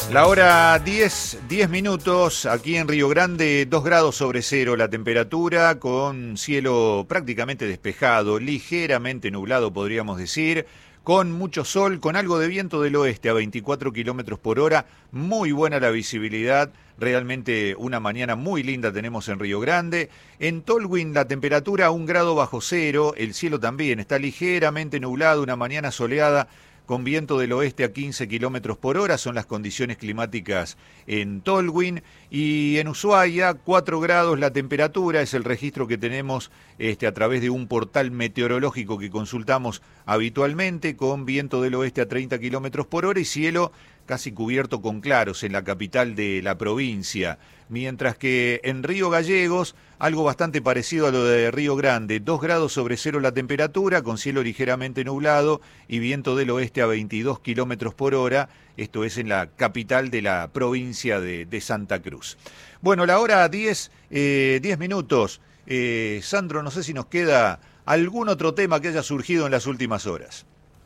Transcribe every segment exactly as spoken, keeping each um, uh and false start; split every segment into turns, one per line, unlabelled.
La hora diez, diez minutos, aquí en Río Grande, dos grados sobre cero la temperatura, con cielo prácticamente despejado, ligeramente nublado podríamos decir, con mucho sol, con algo de viento del oeste a veinticuatro kilómetros por hora, muy buena la visibilidad, realmente una mañana muy linda tenemos en Río Grande. En Tolwyn la temperatura un grado bajo cero, el cielo también está ligeramente nublado, una mañana soleada, con viento del oeste a quince kilómetros por hora, son las condiciones climáticas en Tolwyn. Y en Ushuaia, cuatro grados la temperatura, es el registro que tenemos este, a través de un portal meteorológico que consultamos habitualmente, con viento del oeste a treinta kilómetros por hora y cielo casi cubierto con claros en la capital de la provincia. Mientras que en Río Gallegos, algo bastante parecido a lo de Río Grande, dos grados sobre cero la temperatura, con cielo ligeramente nublado y viento del oeste a veintidós kilómetros por hora, esto es en la capital de la provincia de, de Santa Cruz. Bueno, la hora diez, eh, diez minutos. Eh, Sandro, no sé si nos queda algún otro tema que haya surgido en las últimas horas.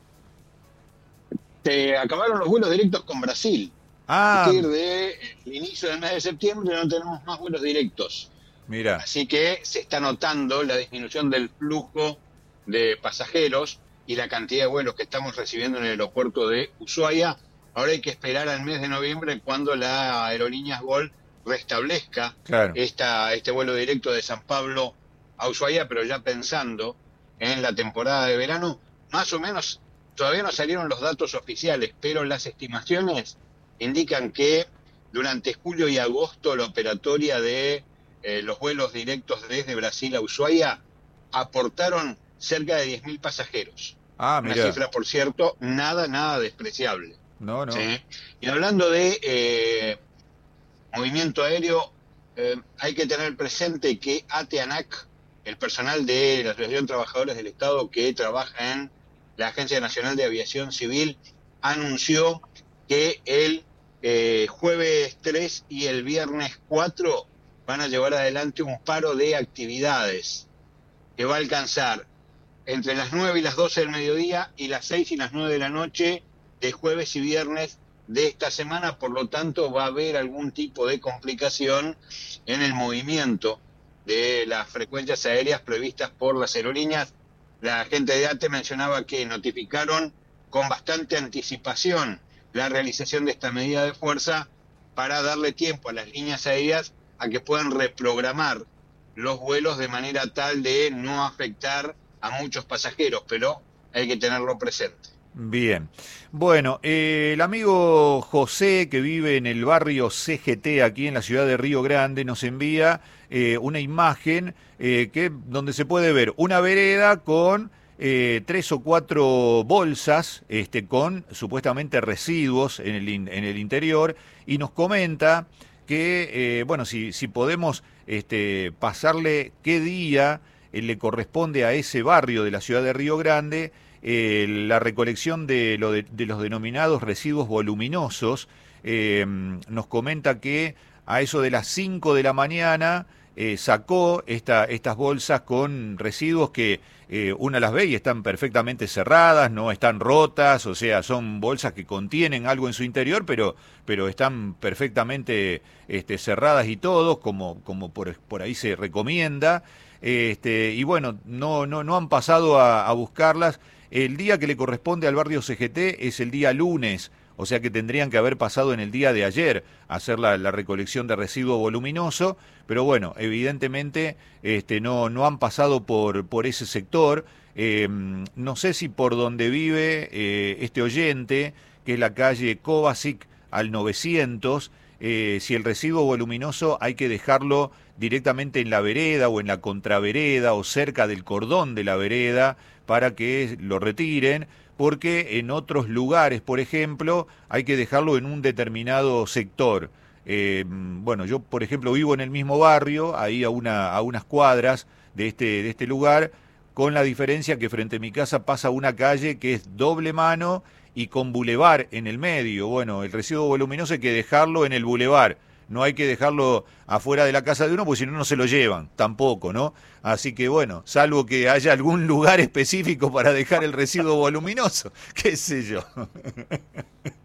Se acabaron los vuelos directos con Brasil.
Ah,
A partir del inicio del mes de septiembre no tenemos más vuelos directos.
mira.
Así que se está notando la disminución del flujo de pasajeros y la cantidad de vuelos que estamos recibiendo en el aeropuerto de Ushuaia. Ahora hay que esperar al mes de noviembre cuando la aerolínea Gol restablezca
Claro.
esta, este vuelo directo de San Pablo a Ushuaia, pero ya pensando en la temporada de verano. Más o menos, todavía no salieron los datos oficiales, pero las estimaciones indican que durante julio y agosto la operatoria de eh, los vuelos directos desde Brasil a Ushuaia aportaron cerca de diez mil pasajeros.
Ah,
Una
mira.
cifra, por cierto, nada, nada despreciable.
No, no.
¿Sí? Y hablando de eh, movimiento aéreo, eh, hay que tener presente que ATANAC, el personal de la Asociación de Trabajadores del Estado que trabaja en la Agencia Nacional de Aviación Civil, anunció que el eh, jueves tres y el viernes cuatro van a llevar adelante un paro de actividades que va a alcanzar entre las nueve y las doce del mediodía y las seis y las nueve de la noche de jueves y viernes de esta semana. Por lo tanto, va a haber algún tipo de complicación en el movimiento de las frecuencias aéreas previstas por las aerolíneas. La gente de ATE mencionaba que notificaron con bastante anticipación la realización de esta medida de fuerza para darle tiempo a las líneas aéreas a que puedan reprogramar los vuelos de manera tal de no afectar a muchos pasajeros, pero hay que tenerlo presente.
Bien. Bueno, eh, el amigo José, que vive en el barrio C G T, aquí en la ciudad de Río Grande, nos envía eh, una imagen eh, que donde se puede ver una vereda con eh, tres o cuatro bolsas este, con supuestamente residuos en el, in, en el interior, y nos comenta que, eh, bueno, si, si podemos este, pasarle qué día eh, le corresponde a ese barrio de la ciudad de Río Grande Eh, la recolección de, lo de, de los denominados residuos voluminosos. Eh, nos comenta que a eso de las cinco de la mañana eh, sacó esta, estas bolsas con residuos que eh, una las ve y están perfectamente cerradas, no están rotas, o sea, son bolsas que contienen algo en su interior, pero, pero están perfectamente este, cerradas y todo, como, como por, por ahí se recomienda. Este, y bueno, no, no, no han pasado a, a buscarlas. El día que le corresponde al barrio C G T es el día lunes, o sea que tendrían que haber pasado en el día de ayer a hacer la, la recolección de residuo voluminoso, pero bueno, evidentemente este, no, no han pasado por, por ese sector. Eh, no sé si por donde vive eh, este oyente, que es la calle Kovacic al novecientos, eh, si el residuo voluminoso hay que dejarlo directamente en la vereda o en la contravereda o cerca del cordón de la vereda para que lo retiren, porque en otros lugares, por ejemplo, hay que dejarlo en un determinado sector. Eh, bueno, yo, por ejemplo, vivo en el mismo barrio, ahí a, una, a unas cuadras de este, de este lugar, con la diferencia que frente a mi casa pasa una calle que es doble mano y con bulevar en el medio. Bueno, el residuo voluminoso hay que dejarlo en el bulevar. No hay que dejarlo afuera de la casa de uno, porque si no, no se lo llevan, tampoco, ¿no? Así que bueno, salvo que haya algún lugar específico para dejar el residuo voluminoso, qué sé yo.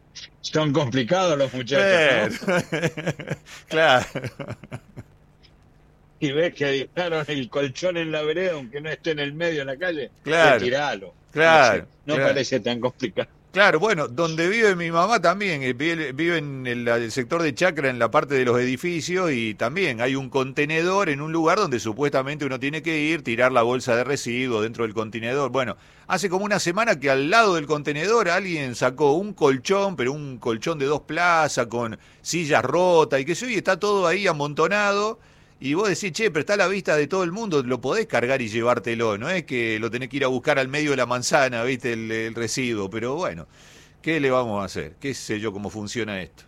Son complicados los muchachos, ¿no?
Claro.
Y ves que dejaron el colchón en la vereda, aunque no esté en el medio de la calle,
Claro.
retiralo.
Claro.
No, no
claro.
parece tan complicado.
Claro, bueno, donde vive mi mamá también, eh, vive, vive en el, el sector de Chacra, en la parte de los edificios, y también hay un contenedor en un lugar donde supuestamente uno tiene que ir, tirar la bolsa de residuos dentro del contenedor. Bueno, hace como una semana que al lado del contenedor alguien sacó un colchón, pero un colchón de dos plazas, con sillas rotas y que sé, y está todo ahí amontonado. Y vos decís, che, pero está a la vista de todo el mundo, lo podés cargar y llevártelo, no es que lo tenés que ir a buscar al medio de la manzana, viste, el, el residuo, pero bueno, ¿qué le vamos a hacer? ¿Qué sé yo cómo funciona esto?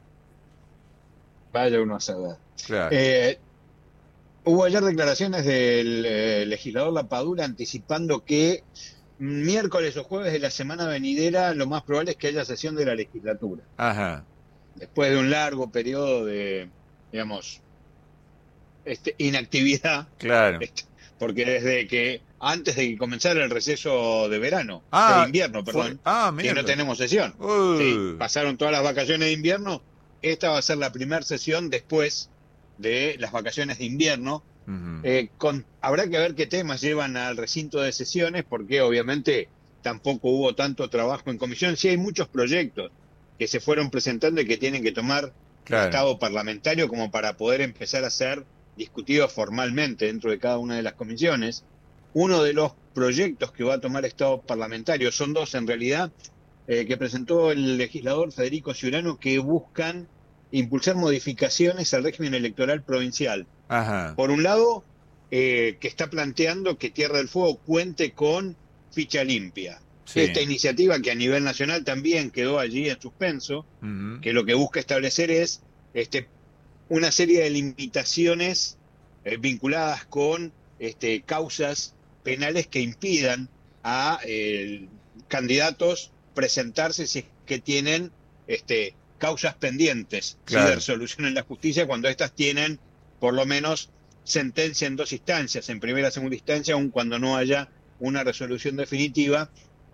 Vaya uno a saber.
Claro.
Eh, hubo ayer declaraciones del eh, legislador Lapadula anticipando que miércoles o jueves de la semana venidera lo más probable es que haya sesión de la legislatura.
Ajá.
Después de un largo periodo de, digamos, Este, inactividad,
Claro.
este, porque desde que antes de que comenzara el receso de verano,
Ah,
de invierno, perdón,
fue, ah,
que no
mierda.
tenemos sesión.
Uh.
Sí, pasaron todas las vacaciones de invierno, esta va a ser la primera sesión después de las vacaciones de invierno.
Uh-huh.
Eh, con, habrá que ver qué temas llevan al recinto de sesiones, porque obviamente tampoco hubo tanto trabajo en comisión. Sí hay muchos proyectos que se fueron presentando y que tienen que tomar
Claro.
estado parlamentario como para poder empezar a ser discutidos formalmente dentro de cada una de las comisiones. Uno de los proyectos que va a tomar estado parlamentario, son dos en realidad, eh, que presentó el legislador Federico Ciurano, que buscan impulsar modificaciones al régimen electoral provincial.
Ajá.
Por un lado, eh, que está planteando que Tierra del Fuego cuente con ficha limpia.
Sí.
Esta iniciativa, que a nivel nacional también quedó allí en suspenso,
Uh-huh.
que lo que busca establecer es este una serie de limitaciones eh, vinculadas con este, causas penales que impidan a eh, candidatos presentarse si es que tienen este, causas pendientes,
Claro.
¿sí?, de resolución en la justicia, cuando éstas tienen por lo menos sentencia en dos instancias, en primera y segunda instancia, aun cuando no haya una resolución definitiva.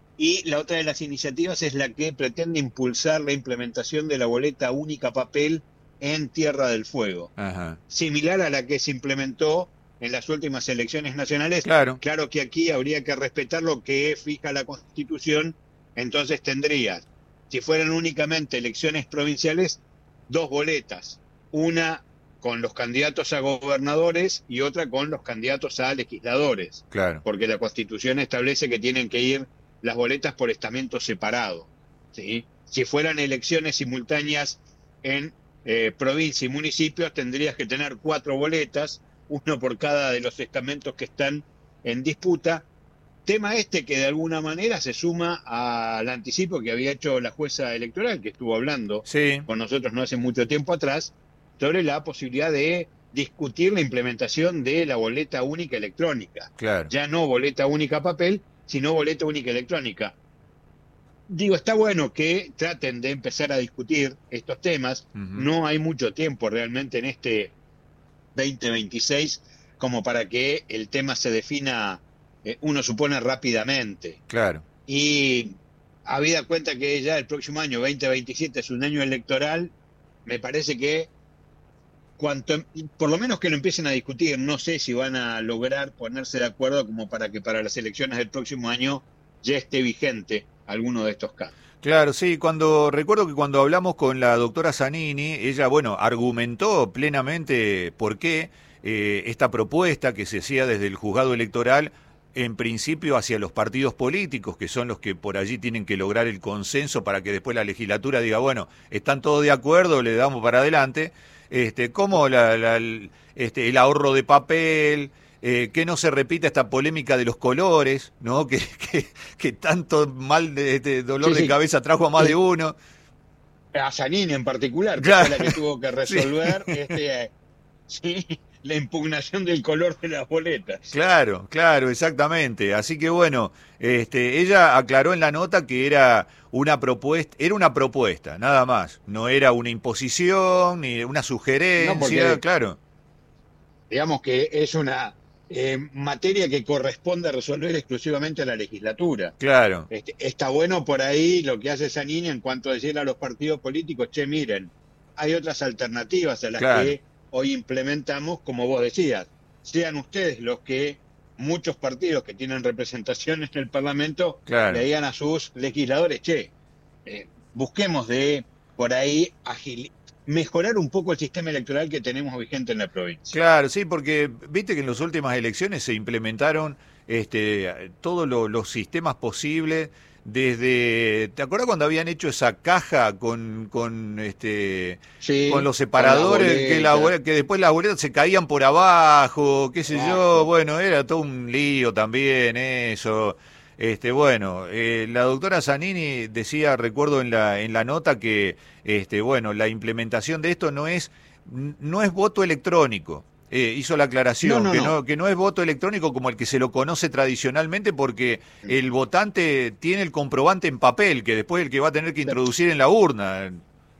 Y la otra de las iniciativas es la que pretende impulsar la implementación de la boleta única papel en Tierra del Fuego,
Ajá.
similar a la que se implementó en las últimas elecciones nacionales.
Claro.
Claro que aquí habría que respetar lo que fija la Constitución, entonces tendrías, si fueran únicamente elecciones provinciales, dos boletas, una con los candidatos a gobernadores y otra con los candidatos a legisladores,
Claro.
porque la Constitución establece que tienen que ir las boletas por estamento separado, ¿sí? Si fueran elecciones simultáneas en Eh, provincia y municipios, tendrías que tener cuatro boletas, uno por cada de los estamentos que están en disputa. Tema este que de alguna manera se suma al anticipo que había hecho la jueza electoral, que estuvo hablando
Sí.
con nosotros no hace mucho tiempo atrás, sobre la posibilidad de discutir la implementación de la boleta única electrónica.
Claro.
Ya no boleta única papel, sino boleta única electrónica. Digo, está bueno que traten de empezar a discutir estos temas.
Uh-huh.
No hay mucho tiempo realmente en este veinte veintiséis como para que el tema se defina, eh, uno supone, rápidamente.
Claro.
Y habida cuenta que ya el próximo año, veinte veintisiete, es un año electoral, me parece que cuanto, por lo menos que lo empiecen a discutir, no sé si van a lograr ponerse de acuerdo como para que para las elecciones del próximo año ya esté vigente alguno de estos casos.
Claro, sí, cuando recuerdo que cuando hablamos con la doctora Zanini, ella, bueno, argumentó plenamente por qué eh, esta propuesta que se hacía desde el juzgado electoral, en principio hacia los partidos políticos, que son los que por allí tienen que lograr el consenso para que después la legislatura diga, bueno, están todos de acuerdo, le damos para adelante, este, como la, la, este, el ahorro de papel. Eh, que no se repita esta polémica de los colores, ¿no? Que, que, que tanto mal de, de dolor
Sí,
de
sí.
cabeza trajo a más
Sí.
de uno.
A Zanini en particular, que
Claro.
fue la que tuvo que resolver sí. Este, eh, sí, la impugnación del color de las boletas.
Claro, claro, exactamente. Así que bueno, este, ella aclaró en la nota que era una propuesta, era una propuesta, nada más. No era una imposición ni una sugerencia,
No, porque,
claro.
digamos que es una eh, materia que corresponde resolver exclusivamente a la legislatura.
Claro,
Este, está bueno por ahí lo que hace Zanini en cuanto a decirle a los partidos políticos, che, miren, hay otras alternativas a las
claro,
que hoy implementamos, como vos decías, sean ustedes los que muchos partidos que tienen representación en el Parlamento le
claro.
digan a sus legisladores, che, eh, busquemos de por ahí agil mejorar un poco el sistema electoral que tenemos vigente en la provincia.
Claro, sí, porque viste que en las últimas elecciones se implementaron este, todos lo- los sistemas posibles, desde, ¿te acuerdas cuando habían hecho esa caja con, con este, con
Sí,
los
con las
separadores, que, la,
boletas,
bole- que después las boletas se caían por abajo, qué sé yo?
abajo.
Bueno, era todo un lío también eso. Este, bueno, eh, la doctora Zanini decía, recuerdo en la, en la nota que, este, bueno, la implementación de esto no es no es voto electrónico. Eh, hizo la
No,
aclaración,
no,
que
no.
no, que no es voto electrónico como el que se lo conoce tradicionalmente, porque el votante tiene el comprobante en papel, que después el que va a tener que introducir en la urna.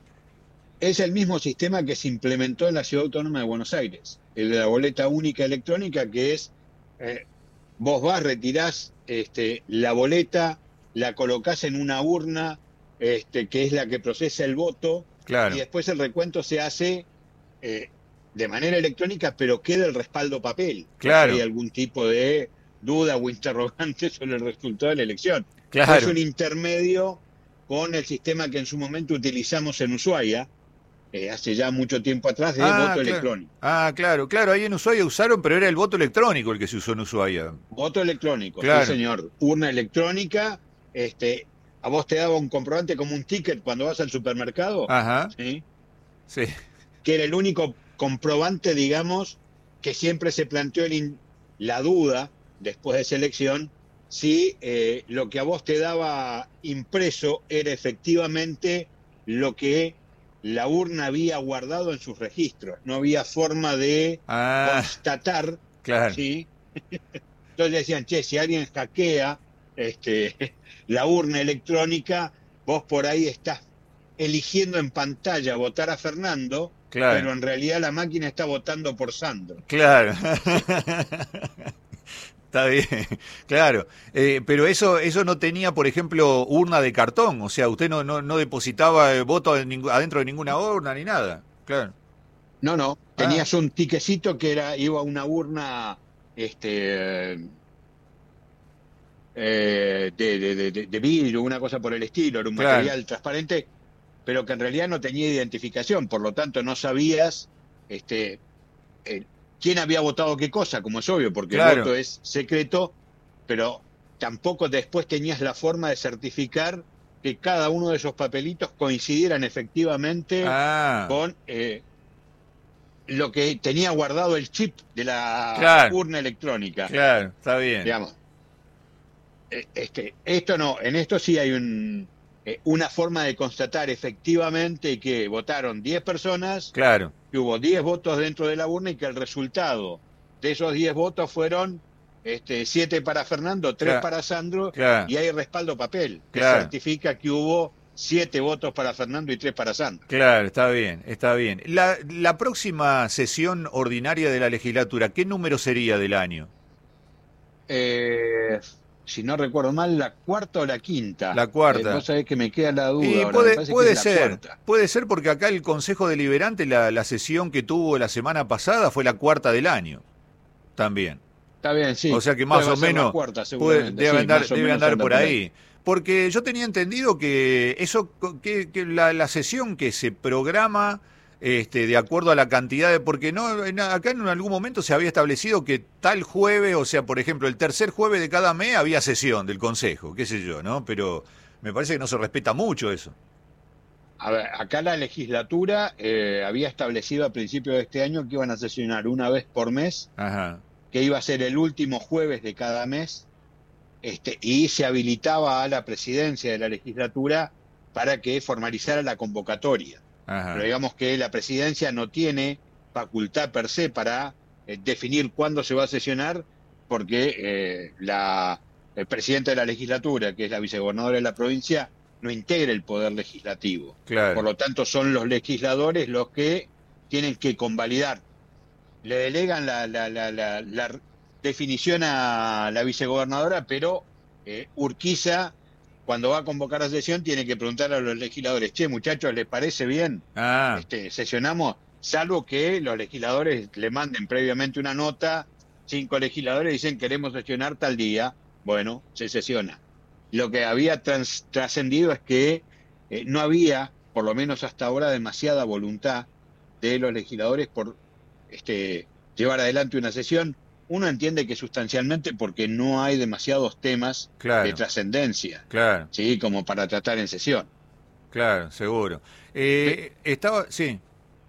Es el mismo sistema que se implementó en la Ciudad Autónoma de Buenos Aires, el de la boleta única electrónica, que es, eh, vos vas, retirás este, la boleta, la colocás en una urna, este, que es la que procesa el voto, y
Claro,
después el recuento se hace eh, de manera electrónica, pero queda el respaldo papel, por si hay
claro,
algún tipo de duda o interrogante sobre el resultado de la elección. Es
claro.
un intermedio con el sistema que en su momento utilizamos en Ushuaia, eh, hace ya mucho tiempo atrás, de
Ah,
voto
claro.
electrónico.
Ah, claro, claro, ahí en Ushuaia usaron, pero era el voto electrónico el que se usó en Ushuaia.
Voto electrónico, sí
Claro.
señor. Urna electrónica, este, a vos te daba un comprobante como un ticket cuando vas al supermercado,
Ajá,
¿sí?
sí,
Que era el único comprobante, digamos, que siempre se planteó el in- la duda, después de esa elección, si eh, lo que a vos te daba impreso era efectivamente lo que la urna había guardado en sus registros. No había forma de
ah,
constatar,
claro,
¿sí? Entonces decían, che, si alguien hackea este, la urna electrónica, vos por ahí estás eligiendo en pantalla votar a Fernando,
claro,
pero en realidad la máquina está votando por Sandro.
claro.
Sí.
Está bien, claro. Eh, pero eso eso no tenía, por ejemplo, urna de cartón. O sea, usted no, no, no depositaba el voto en ningú- adentro de ninguna urna ni nada. Claro.
No, no,
Ah,
tenías un tiquecito que era, iba a una urna este, eh, de, de, de, de vidrio, una cosa por el estilo, era un
claro,
material transparente, pero que en realidad no tenía identificación, por lo tanto no sabías este, eh, quién había votado qué cosa, como es obvio, porque el
claro.
voto es secreto, pero tampoco después tenías la forma de certificar que cada uno de esos papelitos coincidieran efectivamente
Ah,
con eh, lo que tenía guardado el chip de la
claro,
urna electrónica,
claro, está bien.
digamos. Eh, Este, esto no, en esto sí hay un, eh, una forma de constatar efectivamente que votaron diez personas,
Claro,
que hubo diez votos dentro de la urna y que el resultado de esos diez votos fueron este, siete para Fernando, tres
claro,
para Sandro,
claro,
y hay respaldo papel que
claro,
certifica que hubo siete votos para Fernando y tres para Sandro.
claro, está bien, está bien. La, la próxima sesión ordinaria de la legislatura, ¿qué número sería del año?
Eh, si no recuerdo mal, la cuarta o la quinta.
La
Eh, vos
cuarta.
sabés que me queda la duda
Y
ahora, me
puede,
parece que es
puede
la
ser,
cuarta.
puede ser porque acá el Consejo Deliberante, la, la sesión que tuvo la semana pasada fue la cuarta del año, también.
Está bien,
O
sí.
sea que
Entonces
más
va
o
a ser la
menos
cuarta
puede,
seguramente.
debe
Sí,
andar,
más o
debe
menos
andar
anda
por
por ahí.
ahí. Porque yo tenía entendido que eso, que, que la, la sesión que se programa este, de acuerdo a la cantidad de, porque no, en- acá en algún momento se había establecido que tal jueves, o sea, por ejemplo, el tercer jueves de cada mes había sesión del Consejo, qué sé yo, ¿no? Pero me parece que no se respeta mucho eso.
A ver, acá la legislatura eh, había establecido a principios de este año que iban a sesionar una vez por mes,
Ajá,
que iba a ser el último jueves de cada mes, este, y se habilitaba a la presidencia de la legislatura para que formalizara la convocatoria. Pero
ajá,
digamos que la presidencia no tiene facultad per se para eh, definir cuándo se va a sesionar, porque eh, la, el presidente de la legislatura, que es la vicegobernadora de la provincia, no integra el poder legislativo. Por
claro,
lo tanto, son los legisladores los que tienen que convalidar. Le delegan la, la, la, la, la definición a la vicegobernadora, pero eh, Urquiza, cuando va a convocar a sesión, tiene que preguntar a los legisladores, che, muchachos, ¿les parece bien?
Ah,
Este, sesionamos, salvo que los legisladores le manden previamente una nota, cinco legisladores dicen queremos sesionar tal día, bueno, se sesiona. Lo que había trans, trascendido es que eh, no había, por lo menos hasta ahora, demasiada voluntad de los legisladores por este, llevar adelante una sesión. Uno entiende que sustancialmente porque no hay demasiados temas de
claro,
trascendencia,
claro,
¿sí? Como para tratar en sesión.
claro, seguro.
Pe-
Eh, estaba, sí,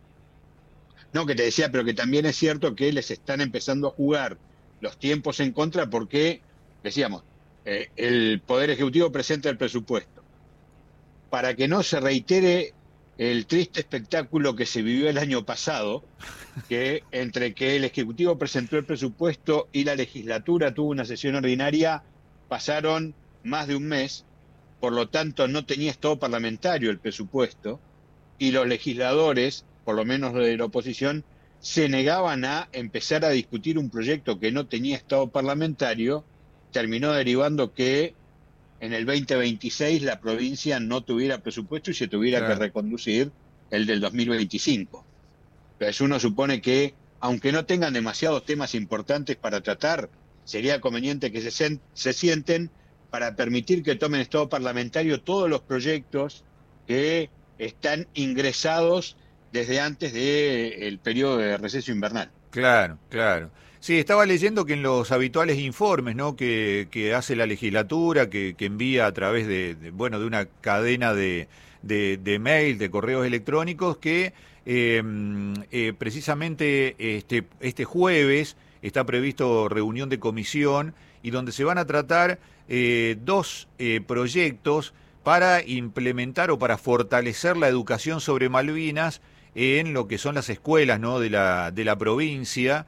No, que te decía, pero que también es cierto que les están empezando a jugar los tiempos en contra porque, decíamos, eh, el Poder Ejecutivo presenta el presupuesto. Para que no se reitere el triste espectáculo que se vivió el año pasado, que entre que el Ejecutivo presentó el presupuesto y la legislatura tuvo una sesión ordinaria, pasaron más de un mes, por lo tanto no tenía estado parlamentario el presupuesto, y los legisladores, por lo menos de la oposición, se negaban a empezar a discutir un proyecto que no tenía estado parlamentario, terminó derivando que en el veinte veintiséis la provincia no tuviera presupuesto y se tuviera que
claro.
reconducir el del dos mil veinticinco. Entonces uno supone que, aunque no tengan demasiados temas importantes para tratar, sería conveniente que se, se sienten para permitir que tomen estado parlamentario todos los proyectos que están ingresados desde antes del periodo de receso invernal.
Claro, claro. Sí, estaba leyendo que en los habituales informes, ¿no? que, que hace la legislatura, que, que envía a través de, de, bueno, de una cadena de, de, de mail, de correos electrónicos, que eh, eh, precisamente este, este jueves está previsto reunión de comisión y donde se van a tratar eh, dos eh, proyectos para implementar o para fortalecer la educación sobre Malvinas en lo que son las escuelas, ¿no? de la, de la provincia.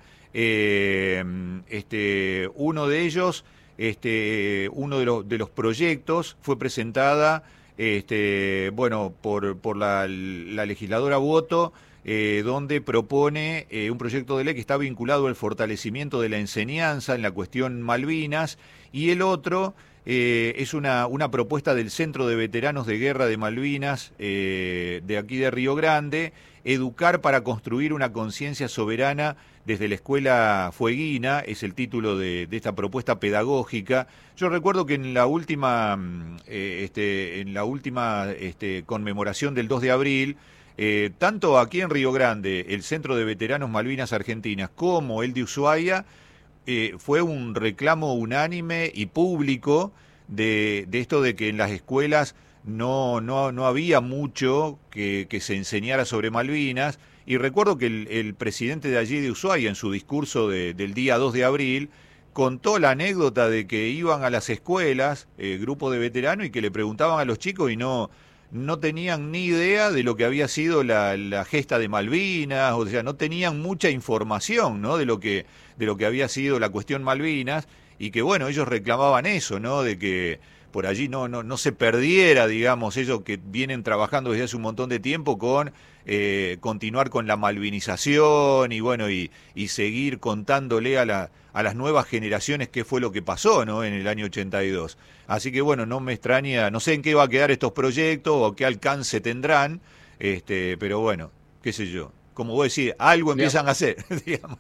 Eh, este, uno de ellos, este, uno de los, de los proyectos fue presentada, este, bueno, por, por la, la legisladora Boto, eh, donde propone eh, un proyecto de ley que está vinculado al fortalecimiento de la enseñanza en la cuestión Malvinas, y el otro eh, es una, una propuesta del Centro de Veteranos de Guerra de Malvinas, eh, de aquí de Río Grande, educar para construir una conciencia soberana desde la escuela fueguina, es el título de, de esta propuesta pedagógica. Yo recuerdo que en la última, eh, este, en la última este, conmemoración del dos de abril, eh, tanto aquí en Río Grande, el Centro de Veteranos Malvinas Argentinas, como el de Ushuaia, eh, fue un reclamo unánime y público de, de esto de que en las escuelas no, no, no había mucho que, que se enseñara sobre Malvinas. Y recuerdo que el, el presidente de allí de Ushuaia, en su discurso de, del día dos de abril, contó la anécdota de que iban a las escuelas, eh, grupo de veteranos, y que le preguntaban a los chicos y no, no tenían ni idea de lo que había sido la, la gesta de Malvinas, o sea, no tenían mucha información, ¿no? de lo que, de lo que había sido la cuestión Malvinas, y que bueno, ellos reclamaban eso, ¿no? De que por allí no, no, no se perdiera, digamos, ellos que vienen trabajando desde hace un montón de tiempo con eh, continuar con la malvinización y bueno, y, y seguir contándole a, la, a las nuevas generaciones qué fue lo que pasó, ¿no? En el año ochenta y dos. Así que bueno, no me extraña, no sé en qué va a quedar estos proyectos o qué alcance tendrán, este, pero bueno, qué sé yo. Como vos decís, algo empiezan a hacer, digamos.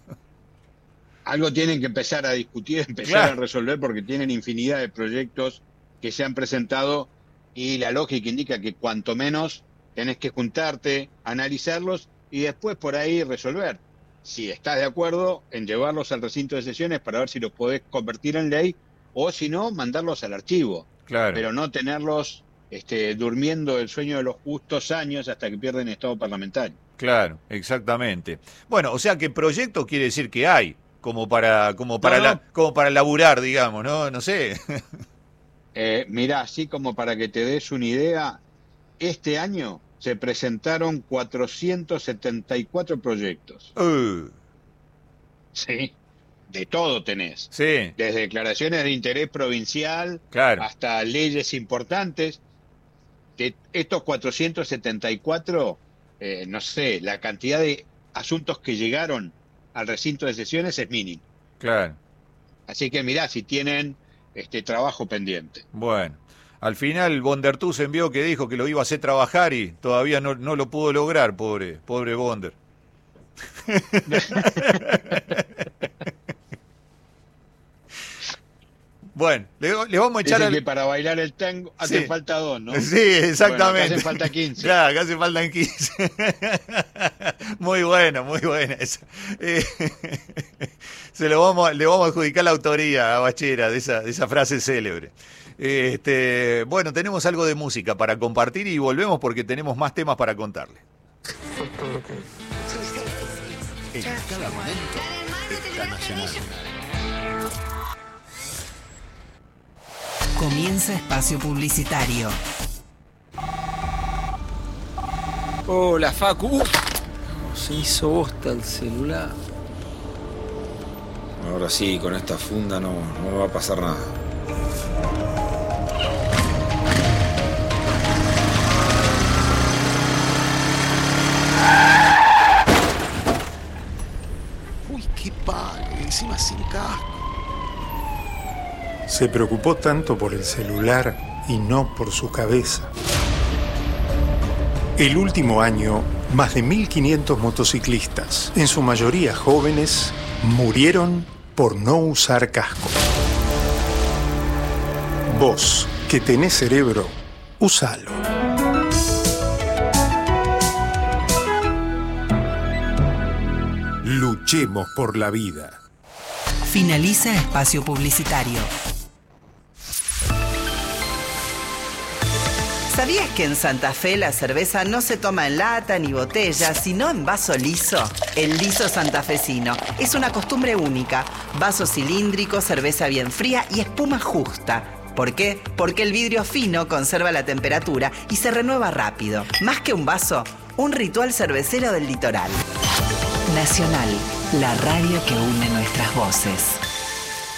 Algo tienen que empezar a discutir, empezar
Claro.
a resolver, porque tienen infinidad de proyectos que se han presentado y la lógica indica que cuanto menos tenés que juntarte, analizarlos y después por ahí resolver. Si estás de acuerdo en llevarlos al recinto de sesiones para ver si los podés convertir en ley o si no, mandarlos al archivo,
Claro.
pero no tenerlos este, durmiendo el sueño de los justos años hasta que pierden estado parlamentario.
Claro, exactamente. Bueno, o sea que proyecto quiere decir que hay, como para, como
No,
para la,
no,
como para laburar, digamos, ¿no? No sé.
eh, mirá, así como para que te des una idea, este año se presentaron cuatrocientos setenta y cuatro proyectos.
Uh,
Sí, de todo tenés.
sí,
Desde declaraciones de interés provincial
claro,
hasta leyes importantes. De estos cuatrocientos setenta y cuatro, eh, no sé, la cantidad de asuntos que llegaron al recinto de sesiones es mínima.
claro.
Así que mirá si tienen este trabajo pendiente.
Bueno, al final Bonder Tus envió que dijo que lo iba a hacer trabajar y todavía no, no lo pudo lograr, pobre, pobre Bonder. Bueno, le, le vamos a echar
Dicen
al...
que para bailar el tango hace
Sí.
falta dos, ¿no?
Sí, exactamente.
Bueno, acá hacen falta quince.
Claro, acá hacen falta quince. Muy bueno, muy buena esa. Eh, se lo vamos, le vamos a adjudicar la autoría a Bachera de esa, de esa frase célebre. Este, bueno, tenemos algo de música para compartir y volvemos porque tenemos más temas para contarle.
En cada momento está Nacional.
Comienza espacio publicitario.
Hola, Facu. Uf, se hizo bosta el celular.
Ahora sí, con esta funda no, no me va a pasar nada.
Uy, qué padre, encima sin casco.
Se preocupó tanto por el celular y no por su cabeza. El último año, más de mil quinientos motociclistas, en su mayoría jóvenes, murieron por no usar casco. Vos, que tenés cerebro, usalo. Luchemos por la vida.
Finaliza espacio publicitario. ¿Sabías que en Santa Fe la cerveza no se toma en lata ni botella, sino en vaso liso? El liso santafesino es una costumbre única. Vaso cilíndrico, cerveza bien fría y espuma justa. ¿Por qué? Porque el vidrio fino conserva la temperatura y se renueva rápido. Más que un vaso, un ritual cervecero del litoral. Nacional, la radio que une nuestras voces.